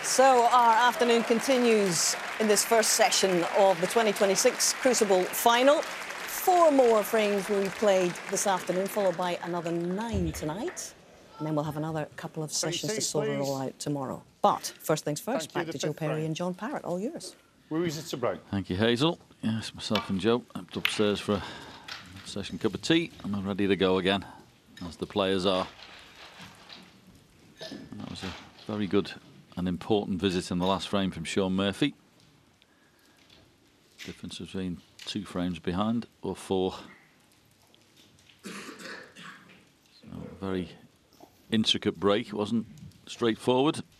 So our afternoon continues in this first session of the 2026 Crucible Final. 4 more frames will be played this afternoon, followed by another 9 tonight. And then we'll have another couple of sessions to sort it all out tomorrow. But first things first, back to Joe Perry and John Parrott. All yours. Ruiz, it's a break. Thank you, Hazel. Yes, myself and Joe up upstairs for a session cup of tea, and we're ready to go again, as the players are. And that was a very good and important visit in the last frame from Shaun Murphy. Difference between 2 frames behind or 4. So a very intricate break. It wasn't straightforward.